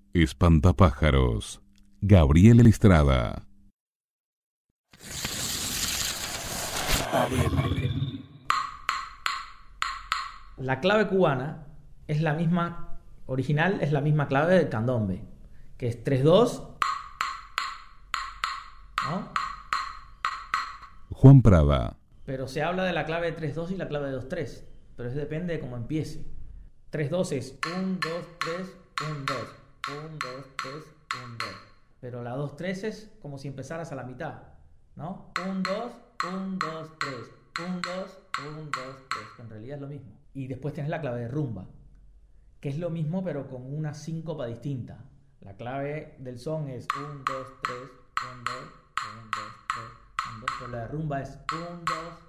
Espantapájaros, Gabriel Estrada. La clave cubana es la misma, original es la misma clave del candombe, que es 3-2, ¿no? Juan Prada. Pero se habla de la clave de 3-2 y la clave de 2-3, pero eso depende de cómo empiece. 3-2 es 1, 2, 3, 1, 2, 1, 2, 3, 1, 2. Pero la 2-3 es como si empezaras a la mitad, ¿no? 1, 2, 1, 2, 3, 1, 2, 1, 2, 3, que en realidad es lo mismo. Y después tienes la clave de rumba, que es lo mismo pero con una síncopa distinta. La clave del son es 1, 2, 3, 1, 2, 1, 2, 3, 1, 2, pero la de rumba es 1, 2,